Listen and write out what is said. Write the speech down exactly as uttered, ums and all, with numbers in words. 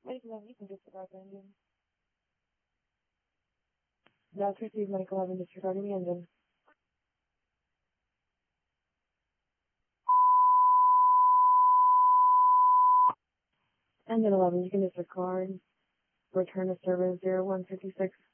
eleven, you can disregard the engine. That's received Mike eleven, disregarding the engine. Engine eleven, you can disregard. Return to service zero one fifty six.